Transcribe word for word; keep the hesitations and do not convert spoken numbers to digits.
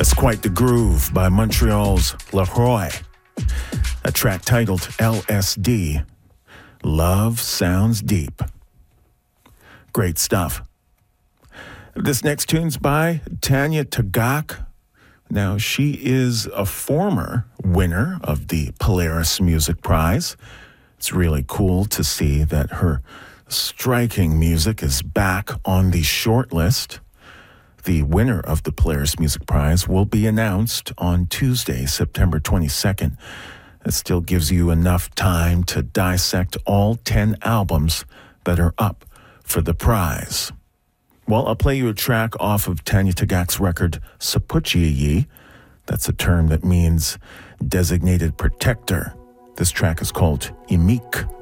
Quite the Groove by Montreal's Leroy. A track titled L S D, Love Sounds Deep. Great stuff. This next tune's by Tanya Tagaq. Now, she is a former winner of the Polaris Music Prize. It's really cool to see that her striking music is back on the short list. The winner of the Polaris Music Prize will be announced on Tuesday, September twenty-second. It still gives you enough time to dissect all ten albums that are up for the prize. Well, I'll play you a track off of Tanya Tagaq's record, Sapuchiyi. That's a term that means designated protector. This track is called Imik.